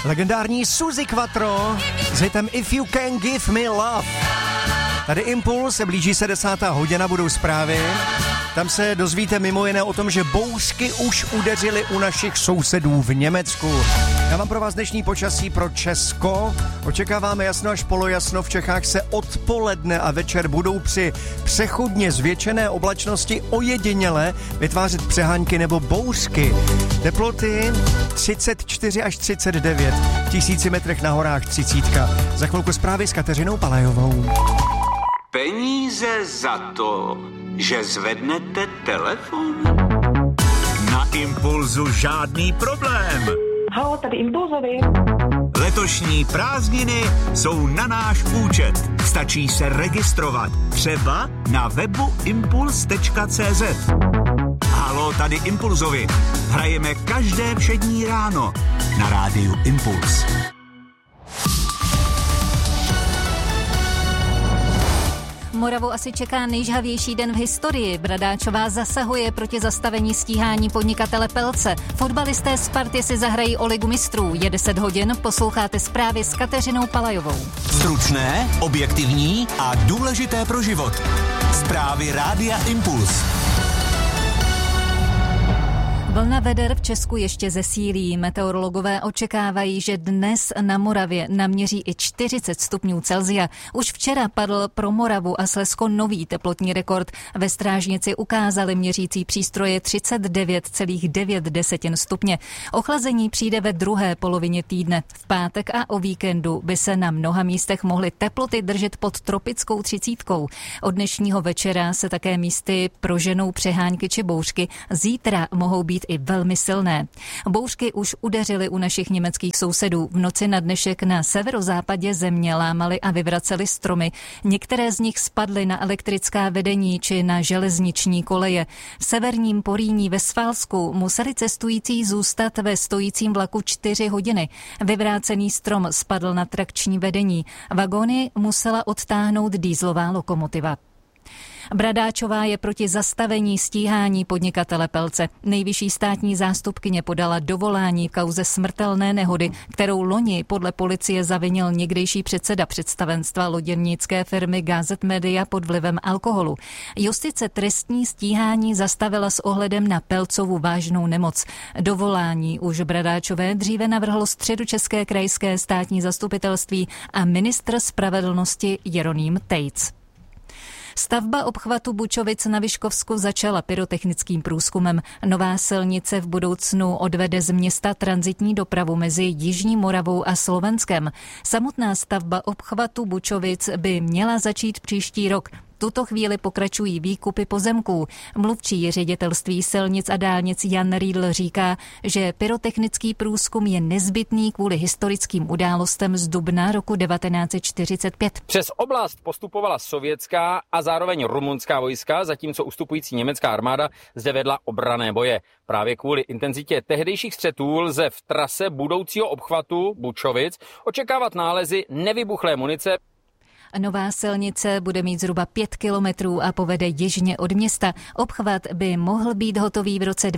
Legendární Suzi Quattro s hitem If You Can Give Me Love. Tady Impuls, blíží se 10. hodina, budou zprávy. Tam se dozvíte mimo jiné o tom, že bouřky už udeřily u našich sousedů v Německu. Já mám pro vás dnešní počasí pro Česko. Očekáváme jasno až polojasno. V Čechách se odpoledne a večer budou při přechodně zvětšené oblačnosti ojediněle vytvářet přehánky nebo bouřky. Teploty 34 až 39, v 1000 metrech na horách 30. Za chvilku zprávy s Kateřinou Palajovou. Peníze za to, že zvednete telefon? Na Impulzu žádný problém. Halo, tady Impulzovi. Letošní prázdniny jsou na náš účet. Stačí se registrovat. Třeba na webu impuls.cz. Halo, tady Impulzovi. Hrajeme každé všední ráno na rádiu Impuls. Moravu asi čeká nejžhavější den v historii. Bradáčová zasahuje proti zastavení stíhání podnikatele Pelce. Fotbalisté Sparty si zahrají o ligu mistrů. Je 10 hodin, posloucháte zprávy s Kateřinou Palajovou. Stručné, objektivní a důležité pro život. Zprávy rádia Impuls. Vlna veder v Česku ještě zesílí. Meteorologové očekávají, že dnes na Moravě naměří i 40 stupňů Celsia. Už včera padl pro Moravu a Slezsko nový teplotní rekord. Ve Strážnici ukázali měřící přístroje 39,9 stupně. Ochlazení přijde ve druhé polovině týdne. V pátek a o víkendu by se na mnoha místech mohly teploty držet pod tropickou 30. Od dnešního večera se také místy proženou přehánky či bouřky. Zítra mohou být i velmi silné. Bouřky už udeřily u našich německých sousedů. V noci na dnešek na severozápadě země lámaly a vyvracely stromy. Některé z nich spadly na elektrická vedení či na železniční koleje. V severním Poríní ve Svalsku museli cestující zůstat ve stojícím vlaku 4 hodiny. Vyvrácený strom spadl na trakční vedení. Vagony musela odtáhnout dieselová lokomotiva. Bradáčová je proti zastavení stíhání podnikatele Pelce. Nejvyšší státní zástupkyně podala dovolání v kauze smrtelné nehody, kterou loni podle policie zavinil někdejší předseda představenstva loděnické firmy Gazet Media pod vlivem alkoholu. Justice trestní stíhání zastavila s ohledem na Pelcovu vážnou nemoc. Dovolání už Bradáčové dříve navrhlo Středočeské krajské státní zastupitelství a ministr spravedlnosti Jeroným Tejc. Stavba obchvatu Bučovic na Vyškovsku začala pyrotechnickým průzkumem. Nová silnice v budoucnu odvede z města tranzitní dopravu mezi Jižní Moravou a Slovenskem. Samotná stavba obchvatu Bučovic by měla začít příští rok. tuto chvíli pokračují výkupy pozemků. Mluvčí ředitelství silnic a dálnic Jan Riedl říká, že pyrotechnický průzkum je nezbytný kvůli historickým událostem z dubna roku 1945. Přes oblast postupovala sovětská a zároveň rumunská vojska, zatímco ustupující německá armáda zde vedla obranné boje. Právě kvůli intenzitě tehdejších střetů lze v trase budoucího obchvatu Bučovic očekávat nálezy nevybuchlé munice. Nová silnice bude mít zhruba 5 kilometrů a povede jižně od města. Obchvat by mohl být hotový v roce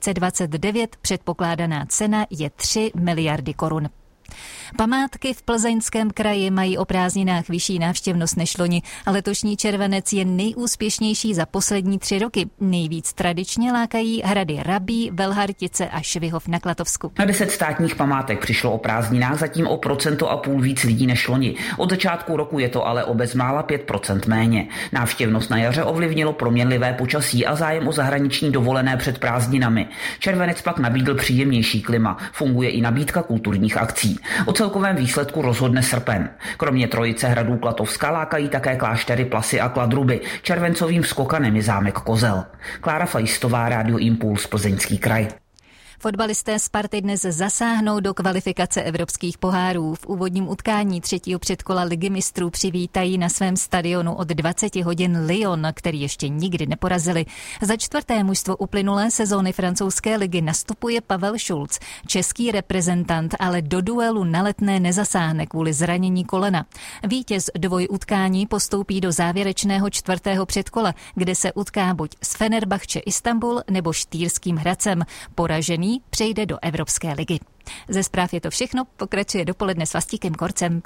2029. Předpokládaná cena je 3 miliardy korun. Památky v Plzeňském kraji mají o prázdninách vyšší návštěvnost než loni. Letošní červenec je nejúspěšnější za poslední 3 roky. Nejvíc tradičně lákají hrady Rabí, Velhartice a Švihov na Klatovsku. Na 10 státních památek přišlo o prázdninách zatím o 1,5% víc lidí než loni. Od začátku roku je to ale o bezmála 5% méně. Návštěvnost na jaře ovlivnilo proměnlivé počasí a zájem o zahraniční dovolené před prázdninami. Červenec pak nabídl příjemnější klima. Funguje i nabídka kulturních akcí. O celkovém výsledku rozhodne srpen. Kromě trojice hradů Klatovska lákají také kláštery Plasy a Kladruby. Červencovým skokanem je zámek Kozel. Klára Fajstová, Rádio Impuls, Plzeňský kraj. Fotbalisté Sparty dnes zasáhnou do kvalifikace evropských pohárů. V úvodním utkání 3. předkola Ligy mistrů přivítají na svém stadionu od 20 hodin Lyon, který ještě nikdy neporazili. Za 4. mužstvo uplynulé sezóny francouzské ligy nastupuje Pavel Šulc. Český reprezentant ale do duelu na Letné nezasáhne kvůli zranění kolena. Vítěz dvojutkání postoupí do závěrečného 4. předkola, kde se utká buď s Fenerbahče Istanbul nebo Štýrským Hradcem. Poražený přejde do Evropské ligy. Ze zpráv je to všechno, pokračuje dopoledne s Vlastíkem Korcem.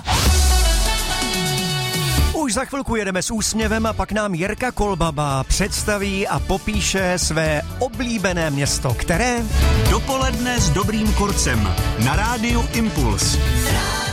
Už za chvilku jedeme s úsměvem a pak nám Jirka Kolbaba představí a popíše své oblíbené město, které... Dopoledne s Dobrým Korcem na rádiu Impuls.